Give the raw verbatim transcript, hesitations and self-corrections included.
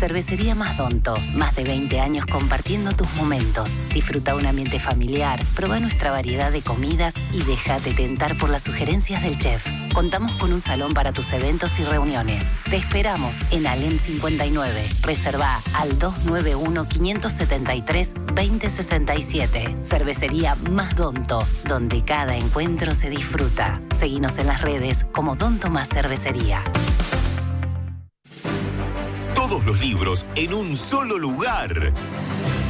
Cervecería Más Donto. Más de veinte años compartiendo tus momentos. Disfruta un ambiente familiar, probá nuestra variedad de comidas y déjate tentar por las sugerencias del chef. Contamos con un salón para tus eventos y reuniones. Te esperamos en Alem cincuenta y nueve. Reservá al dos nueve uno, cinco siete tres, dos cero seis siete. Cervecería Más Donto, donde cada encuentro se disfruta. Seguinos en las redes como Donto Más Cervecería. Todos los libros en un solo lugar.